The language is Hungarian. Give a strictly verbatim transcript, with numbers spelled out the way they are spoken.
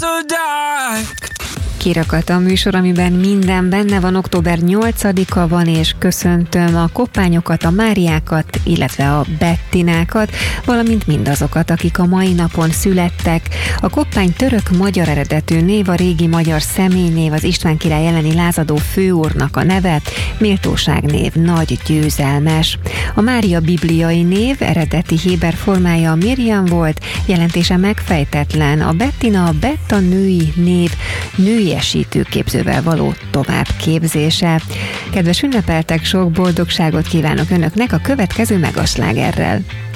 Kirakat a műsor, amiben minden benne van. Október nyolcadika van, és köszöntöm a Koppányokat, a Máriákat, illetve a Bettinákat, valamint mindazokat, akik a mai napon születtek. A Koppány török-magyar eredetű név, a régi magyar személynév, az István király elleni lázadó főúrnak a neve, méltóságnév, nagy győzelmes. A Mária bibliai név, eredeti héber formája Miriam volt, jelentése megfejtetlen. A Bettina, a Betta női név, nőiesítő képzővel való továbbképzése. Kedves ünnepeltek, sok boldogságot kívánok Önöknek a következő megaslágerrel.